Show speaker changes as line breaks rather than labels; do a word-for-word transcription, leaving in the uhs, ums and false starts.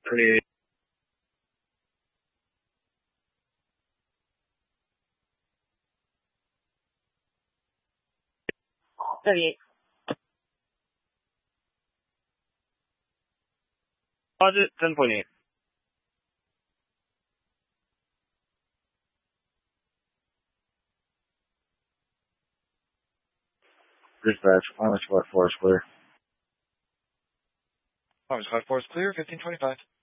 thirty-eight.
thirty-eight.
Budget ten point eight.
Dispatch, Climax five four is clear.
Climax five four is clear, fifteen twenty-five.